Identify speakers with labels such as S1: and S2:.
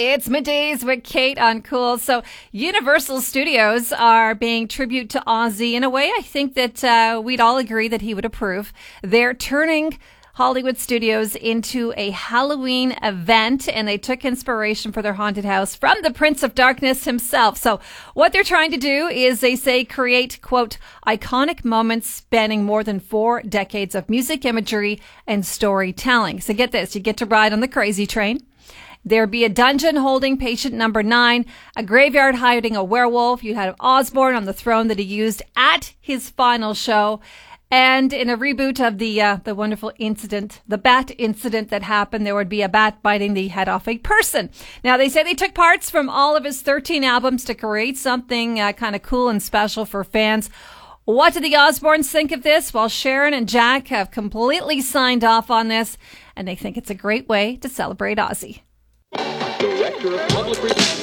S1: It's middays with Kate on Cool. So Universal Studios are paying tribute to Ozzy in a way I think that we'd all agree that he would approve. They're turning Hollywood Studios into a Halloween event, and they took inspiration for their haunted house from the Prince of Darkness himself. So what they're trying to do is, they say, create, quote, iconic moments spanning more than 4 decades of music imagery and storytelling. So get this, you get to ride on the crazy train. There'd be a dungeon holding patient number 9, a graveyard hiding a werewolf. You had Osborne on the throne that he used at his final show. And in a reboot of the wonderful incident, the bat incident that happened, there would be a bat biting the head off a person. Now, they say they took parts from all of his 13 albums to create something kind of cool and special for fans. What do the Osbournes think of this? Well, Sharon and Jack have completely signed off on this, and they think it's a great way to celebrate Ozzy.
S2: Director of Public Relations.